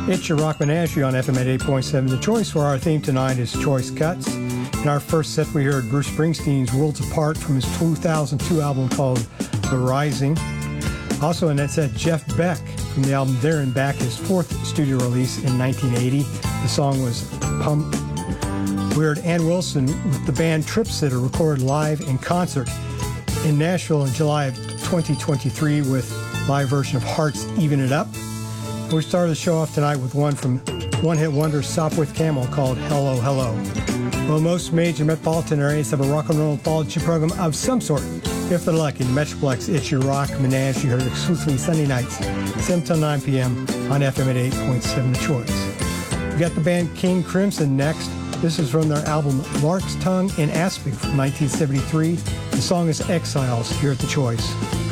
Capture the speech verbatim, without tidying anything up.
It's your Rock Menagerie on F M eighty-eight point seven The Choice, where our theme tonight is Choice Cuts. In our first set, we heard Bruce Springsteen's Worlds Apart from his two thousand two album called The Rising. Also in that set, Jeff Beck from the album There and Back, his fourth studio release in nineteen eighty. The song was Pump. We heard Ann Wilson with the band Trip Sitter recorded live in concert in Nashville in July of twenty twenty-three with live version of Hearts Even It Up. We started the show off tonight with one from one-hit wonder Sopwith Camel called Hello, Hello. Well, most major metropolitan areas have a rock and roll anthology program of some sort. If they're lucky, the Metroplex, it's your Rock Menagerie, heard exclusively Sunday nights, seven till nine p.m. on F M eighty-eight point seven The Choice. We got the band King Crimson next. This is from their album Lark's Tongue in Aspic from nineteen seventy-three. The song is Exiles here at The Choice.